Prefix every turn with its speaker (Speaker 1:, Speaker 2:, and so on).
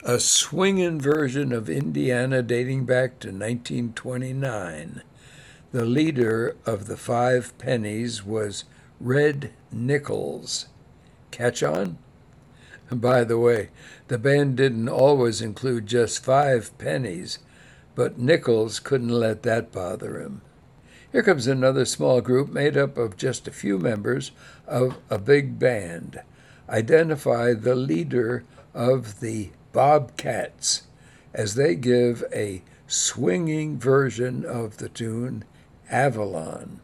Speaker 1: A swinging version of Indiana dating back to 1929. The leader of the Five Pennies was Red Nichols. Catch on? By the way, the band didn't always include just 5 pennies, but Nichols couldn't let that bother him. Here comes another small group made up of just a few members of a big band. Identify the leader of the Bobcats as they give a swinging version of the tune Avalon.